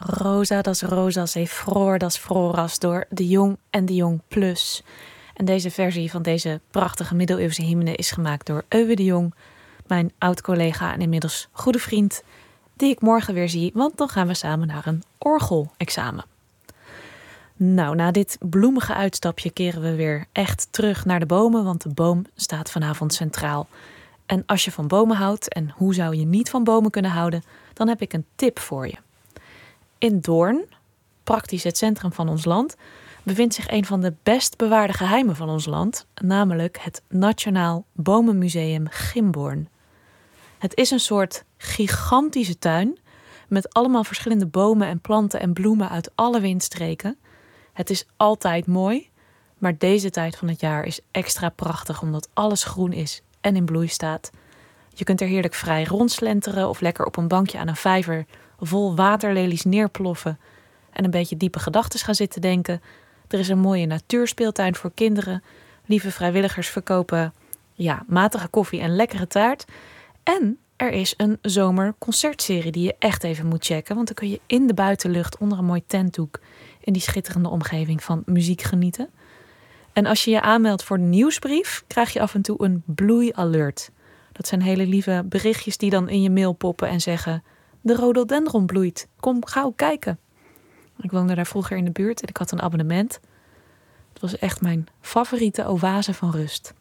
Rosa das Rosas e Fror das Froras door De Jong en De Jong Plus. En deze versie van deze prachtige middeleeuwse hymne is gemaakt door Euwe de Jong, mijn oud-collega en inmiddels goede vriend, die ik morgen weer zie, want dan gaan we samen naar een orgelexamen. Nou, na dit bloemige uitstapje keren we weer echt terug naar de bomen, want de boom staat vanavond centraal. En als je van bomen houdt, en hoe zou je niet van bomen kunnen houden, dan heb ik een tip voor je. In Doorn, praktisch het centrum van ons land, bevindt zich een van de best bewaarde geheimen van ons land, namelijk het Nationaal Bomenmuseum Gimborn. Het is een soort gigantische tuin met allemaal verschillende bomen en planten en bloemen uit alle windstreken. Het is altijd mooi, maar deze tijd van het jaar is extra prachtig omdat alles groen is en in bloei staat. Je kunt er heerlijk vrij rondslenteren of lekker op een bankje aan een vijver vol waterlelies neerploffen en een beetje diepe gedachten gaan zitten denken. Er is een mooie natuurspeeltuin voor kinderen. Lieve vrijwilligers verkopen matige koffie en lekkere taart. En er is een zomerconcertserie die je echt even moet checken, want dan kun je in de buitenlucht onder een mooi tentdoek in die schitterende omgeving van muziek genieten. En als je je aanmeldt voor de nieuwsbrief, krijg je af en toe een bloeialert. Dat zijn hele lieve berichtjes die dan in je mail poppen en zeggen: de rhododendron bloeit, kom gauw kijken. Ik woonde daar vroeger in de buurt en ik had een abonnement. Het was echt mijn favoriete oase van rust.